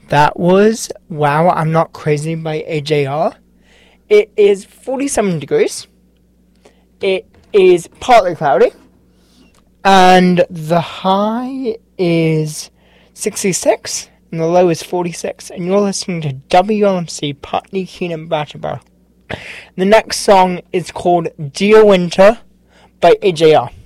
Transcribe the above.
That was Wow, I'm Not Crazy by AJR. It is 47 degrees. It is partly cloudy. And the high is 66 and the low is 46. And you're listening to WLMC Putney Keenan Brattleboro. The next song is called Dear Winter by AJR.